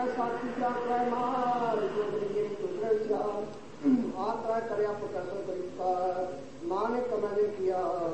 साथी जा मार जो ये तुझे आत्रा करे आप कसर करीब का माने कमाने किया